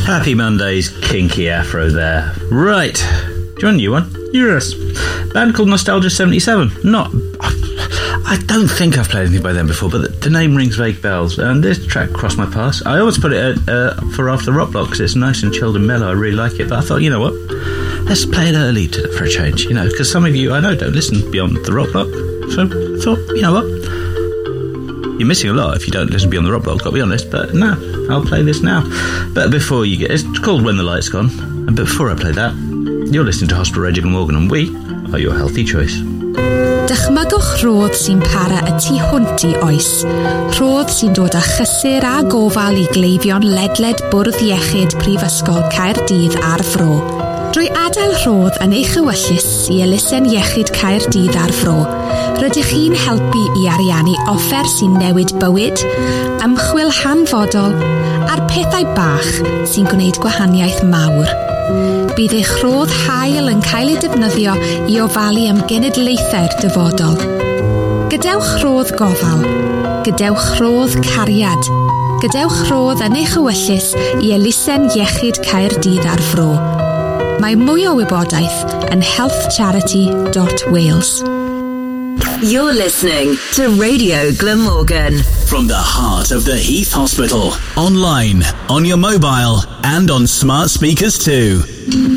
Happy Monday's kinky afro there. Right. Do you want a new one? Yes. Band called Nostalgia 77. I don't think I've played anything by them before, but the name rings vague bells. And this track crossed my path. I always put it for After the Rock Block because it's nice and chilled and mellow. I really like it. But I thought, you know what? Let's play it early for a change, you know, because some of you I know don't listen beyond the Rock Block. So I thought, you know what? You're missing a lot if you don't listen beyond the Rock Block, got to be honest. But no, I'll play this now. But before you get... It's called When the Light's Gone. And before I play that, you're listening to Hospital Reginald Morgan, and we are your healthy choice. Dychmygwch rhodd sy'n para y tu hwnt I oes. Rhodd sy'n dod â chysur a gofal I gleifion ledled bwrdd iechyd Prifysgol Caerdydd ar Fro. Drwy adael rhodd yn eich ewyllus I elusen iechyd Caerdydd ar Fro, rydych chi'n helpu I ariannu offer sy'n newid bywyd, ymchwil hanfodol, a'r pethau bach sy'n gwneud gwahaniaeth mawr. Bydd eich rhodd hael yn cael ei defnyddio I ofalu am genedlaethau'r dyfodol. Gadewch rhodd gofal, gadewch rhodd cariad, gadewch rhodd yn eich ewyllus I elusen iechyd Caerdydd ar Fro. Mae mwy o wybodaeth yn healthcharity.wales. You're listening to Radio Glamorgan. From the heart of the Heath Hospital. Online, on your mobile, and on smart speakers too.